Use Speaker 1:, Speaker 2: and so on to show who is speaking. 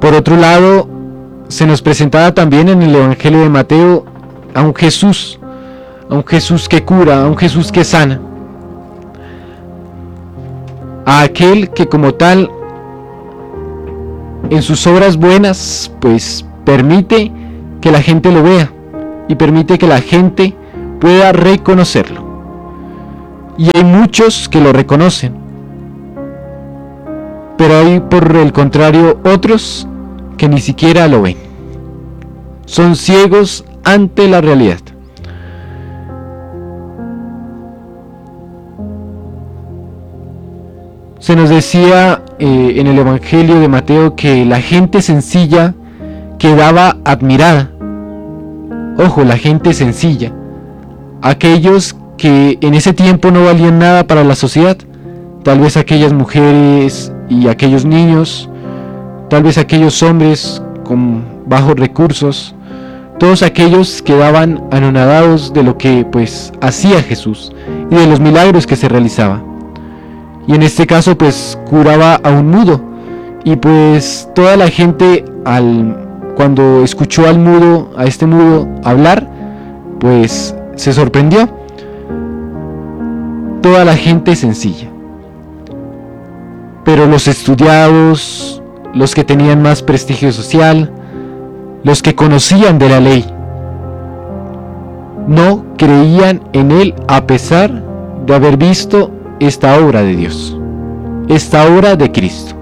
Speaker 1: Por otro lado, se nos presentaba también en el Evangelio de Mateo a un Jesús que cura, a un Jesús que sana, a aquel que como tal, en sus obras buenas, pues permite que la gente lo vea y permite que la gente pueda reconocerlo. Y hay muchos que lo reconocen, pero hay por el contrario otros que ni siquiera lo ven. Son ciegos ante la realidad. Se nos decía en el Evangelio de Mateo que la gente sencilla quedaba admirada. Ojo, la gente sencilla. Aquellos que en ese tiempo no valían nada para la sociedad. Tal vez aquellas mujeres y aquellos niños, tal vez aquellos hombres con bajos recursos, todos aquellos quedaban anonadados de lo que pues hacía Jesús y de los milagros que se realizaba. Y en este caso pues curaba a un mudo, y pues toda la gente cuando escuchó a este mudo hablar, pues se sorprendió. Toda la gente sencilla. Pero los estudiados, los que tenían más prestigio social, los que conocían de la ley, no creían en él a pesar de haber visto esta obra de Dios, esta obra de Cristo.